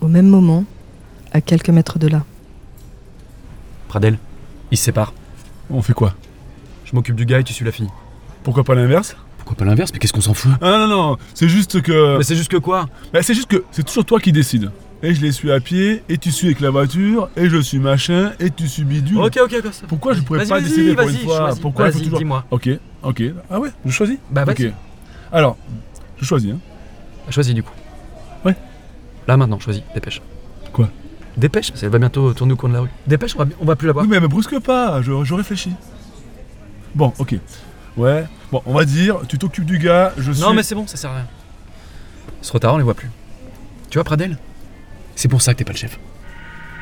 Au même moment, à quelques mètres de là. Pradel, ils se séparent. On fait quoi? Je m'occupe du gars et tu suis la fille. Pourquoi pas l'inverse? Pourquoi pas l'inverse? Mais qu'est-ce qu'on s'en fout? Ah non, c'est juste que... Mais c'est juste que quoi? C'est juste que c'est toujours toi qui décides. Et je les suis à pied, et tu suis avec la voiture, et je suis machin, et tu suis bidule. Ok, ça. Pourquoi je pourrais pas Vas-y, décider pour une vas-y, fois? choisis. Pourquoi il faut Vas-y, toujours... dis-moi. Ok. Ah ouais, je choisis? Bah vas-y. Ok. Alors, je choisis, hein. Choisis du coup. Ouais. Là maintenant, choisis, dépêche. Quoi? Dépêche, parce qu'elle va bientôt tourner au coin de la rue. Dépêche, on va plus la voir. Oui, mais me brusque pas, je réfléchis. Bon, ok. Ouais, bon, on va dire, tu t'occupes du gars, je suis... Non mais c'est bon, ça sert à rien. C'est trop tard, on les voit plus. Tu vois Pradel? C'est pour ça que t'es pas le chef.